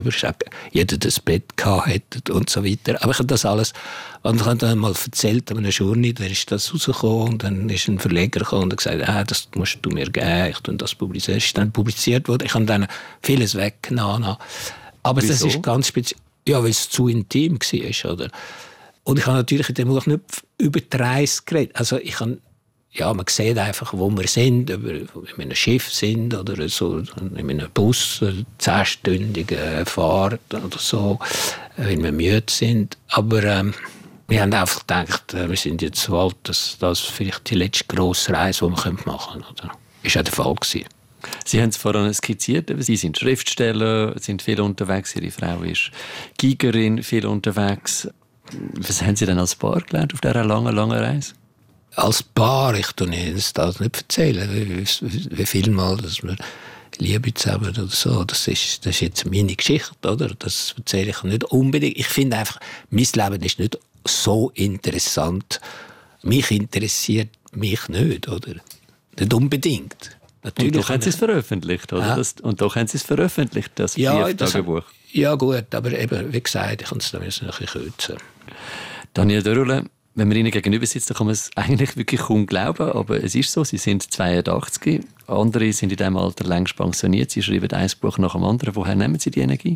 jeder das Bett gehabt hätte und so weiter. Aber ich habe das alles, und ich habe dann mal erzählt an einem Journal, da ist das rausgekommen und dann ist ein Verleger gekommen und hat gesagt, das musst du mir geben, ich tue das publizieren. Es ist dann publiziert worden, ich habe dann vieles weggenommen. Aber Wieso? das ist ganz speziell, ja, weil es zu intim war, oder? Und ich habe natürlich in dem Buch nicht über die Reise geredet. Also ich habe, ja, man sieht einfach, wo wir sind, ob wir in einem Schiff sind oder so, in einem Bus, 10-stündige Fahrt oder so, wenn wir müde sind. Aber wir haben einfach gedacht, wir sind jetzt so alt, dass das vielleicht die letzte grosse Reise, die wir machen können. Oder? Ist auch der Fall gewesen. Sie haben es vorhin skizziert, Sie sind Schriftsteller, sind viel unterwegs, Ihre Frau ist Geigerin, viel unterwegs. Was haben Sie denn als Paar gelernt auf dieser langen, langen Reise? Als Paar, ich kann Ihnen das nicht erzählen, wie viel Mal, dass wir Liebe zusammen oder so, das ist jetzt meine Geschichte, oder? Das erzähle ich nicht unbedingt. Ich finde einfach, mein Leben ist nicht so interessant. Mich interessiert mich nicht, oder? Nicht unbedingt. Natürlich, und doch haben Sie es veröffentlicht, oder? Ja. Und doch haben Sie es veröffentlicht, das Brieftagebuch. Ja gut, aber eben, wie gesagt, ich kann es da ein bisschen kürzen. Daniel Dörrle, wenn man Ihnen gegenüber sitzt, dann kann man es eigentlich wirklich kaum glauben, aber es ist so, Sie sind 82, andere sind in diesem Alter längst pensioniert, Sie schreiben ein Buch nach dem anderen. Woher nehmen Sie die Energie?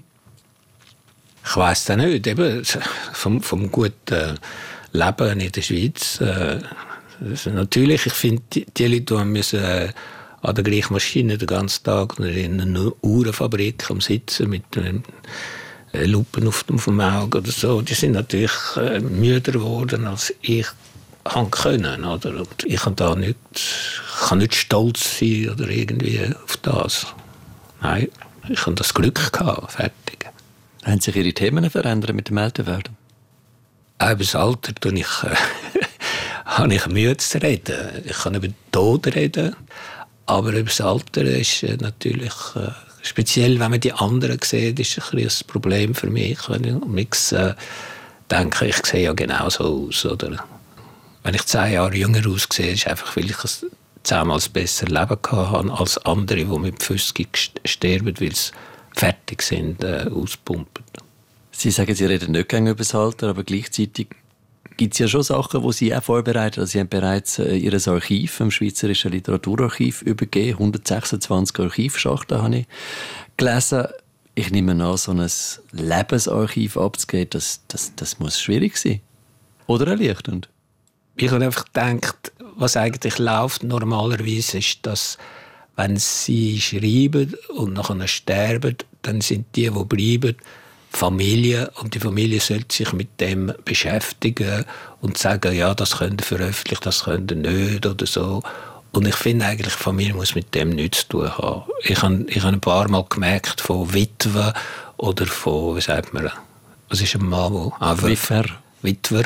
Ich weiss das nicht, eben vom guten Leben in der Schweiz. Natürlich, ich finde, die Leute, die müssen an der gleichen Maschine den ganzen Tag in einer Uhrenfabrik am Sitzen mit Lupen auf dem Auge oder so, die sind natürlich müder geworden, als ich können. Oder? Und ich kann nicht stolz sein oder irgendwie auf das. Nein, ich habe das Glück gehabt, fertig. Haben sich Ihre Themen verändert mit dem Älterwerden? Auch über das Alter habe ich Mühe zu reden. Ich kann über den Tod reden, aber über das Alter ist natürlich speziell, wenn man die anderen sieht, ist ein Problem für mich. Wenn ich denke, ich sehe ja genauso aus. Oder? Wenn ich 10 Jahre jünger aussehe, ist einfach, weil ich ein 10-mal besser Leben hatte als andere, die mit 50 sterben, weil sie fertig sind, auspumpen. Sie sagen, Sie reden nicht gerne über das Alter, aber gleichzeitig gibt es ja schon Sachen, die Sie auch vorbereitet haben. Sie haben bereits Ihr Archiv, im Schweizerischen Literaturarchiv, übergeben. 126 Archivschachteln habe ich gelesen. Ich nehme an, so ein Lebensarchiv abzugeben, das muss schwierig sein. Oder erleichternd? Ich habe einfach gedacht, was eigentlich läuft normalerweise, ist, dass wenn Sie schreiben und nachher sterben, dann sind die bleiben, Familie, und die Familie sollte sich mit dem beschäftigen und sagen, ja, das könnt ihr veröffentlichen, das könnt ihr nicht oder so. Und ich finde eigentlich, die Familie muss mit dem nichts zu tun haben. Ich habe ein paar Mal gemerkt, von Witwen oder von, wie sagt man, was ist ein Mann, wo einfach Witwer,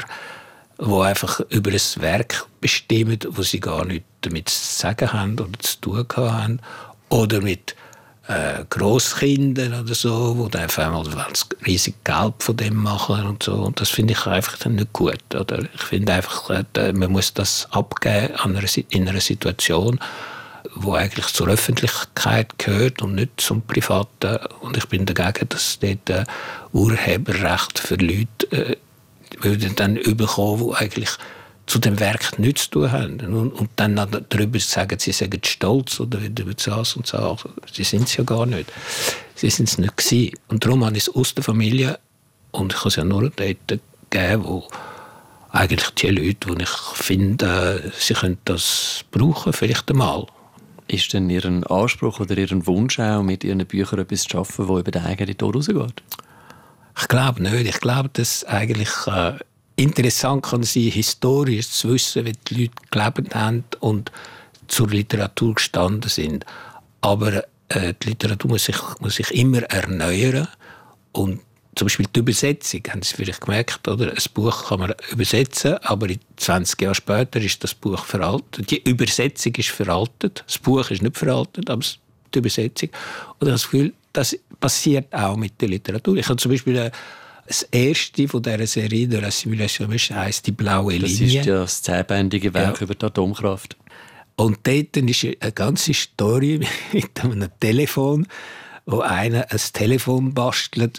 die einfach über ein Werk bestimmen, wo sie gar nichts damit zu sagen haben oder zu tun haben. Oder mit Grosskinder oder so, die dann auf einmal riesig Geld von dem machen und so. Und das finde ich einfach dann nicht gut. Oder? Ich finde einfach, man muss das abgeben in einer Situation, die eigentlich zur Öffentlichkeit gehört und nicht zum Privaten. Und ich bin dagegen, dass dort Urheberrecht für Leute würden dann überkommen, die eigentlich zu dem Werk nichts zu tun haben. Und dann darüber sagen, sie seien stolz oder über das und so. Sie sind es ja gar nicht. Sie sind es nicht gewesen. Und darum habe ich es aus der Familie, und ich habe es ja nur dort gegeben, wo eigentlich die Leute, die ich finde, sie können das brauchen, vielleicht einmal. Ist denn Ihr Anspruch oder Ihr Wunsch auch, mit Ihren Büchern etwas zu schaffen, das über den eigenen Tod rausgeht? Ich glaube nicht. Ich glaube, dass eigentlich interessant kann sein, historisch zu wissen, wie die Leute gelebt haben und zur Literatur gestanden sind. Aber die Literatur muss sich immer erneuern. Und zum Beispiel die Übersetzung, haben Sie vielleicht gemerkt, oder? Ein Buch kann man übersetzen, aber 20 Jahre später ist das Buch veraltet. Die Übersetzung ist veraltet. Das Buch ist nicht veraltet, aber die Übersetzung. Und ich habe das Gefühl, das passiert auch mit der Literatur. Ich habe zum Beispiel das erste von dieser Serie de la Simulation heisst «Die blaue Linie». Das ist ja das 10-bändige Werk über die Atomkraft. Und dort ist eine ganze Story mit einem Telefon, wo einer ein Telefon bastelt